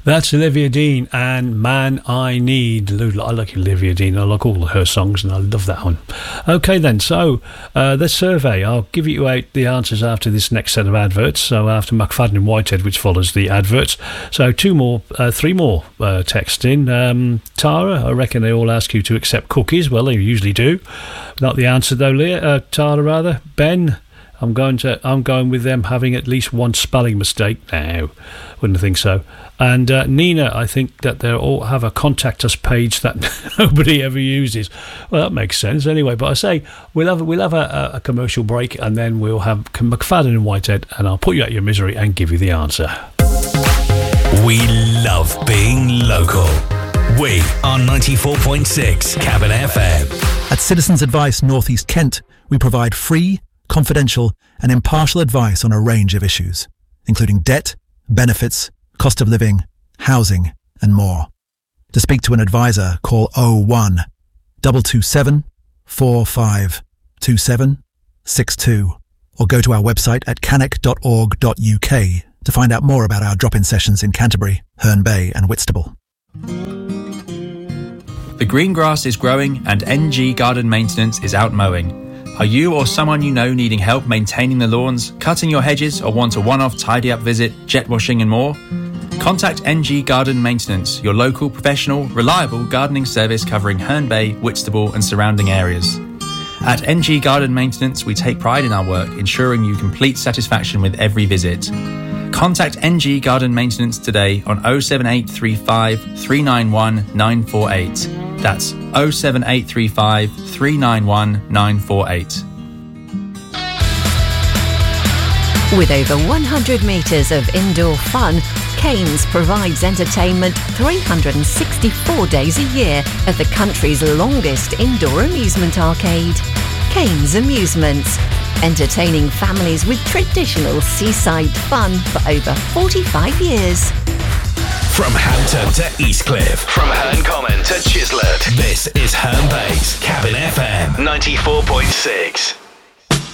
That's Olivia Dean and Man I Need. I like Olivia Dean. I like all of her songs and I love that one. Okay then, so the survey. I'll give you out the answers after this next set of adverts. So after McFadden and Whitehead, which follows the adverts. So three more text in. Tara, I reckon they all ask you to accept cookies. Well, they usually do. Not the answer though, Leah. Tara rather. Ben, I'm going with them having at least one spelling mistake. No, wouldn't think so. And Nina, I think that they all have a contact us page that nobody ever uses. Well, that makes sense anyway. But I say we'll have a commercial break and then we'll have McFadden and Whitehead, and I'll put you out your misery and give you the answer. We love being local. We are 94.6 Cabin FM. At Citizens Advice North East Kent, we provide free, confidential and impartial advice on a range of issues, including debt, benefits, cost of living, housing and more. To speak to an advisor, call 01 227 45 27 62 or go to our website at cannock.org.uk to find out more about our drop-in sessions in Canterbury, Herne Bay and Whitstable. The green grass is growing and NG Garden Maintenance is out mowing. Are you or someone you know needing help maintaining the lawns, cutting your hedges, or want a one-off tidy-up visit, jet washing and more? Contact NG Garden Maintenance, your local, professional, reliable gardening service covering Herne Bay, Whitstable and surrounding areas. At NG Garden Maintenance, we take pride in our work, ensuring you complete satisfaction with every visit. Contact NG Garden Maintenance today on 07835 391 948. That's 07835 391 948. With over 100 metres of indoor fun, Cairns provides entertainment 364 days a year at the country's longest indoor amusement arcade. Cairns Amusements, entertaining families with traditional seaside fun for over 45 years. From Houghton to Eastcliff, from Herne Common to Chislett, this is Herne Bay's Cabin FM 94.6.